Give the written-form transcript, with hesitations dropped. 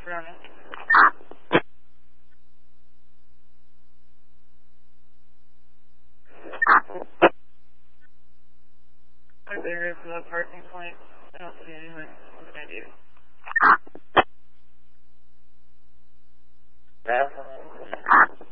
Corona. Right there is the parking point. I don't see anyone. What can I do?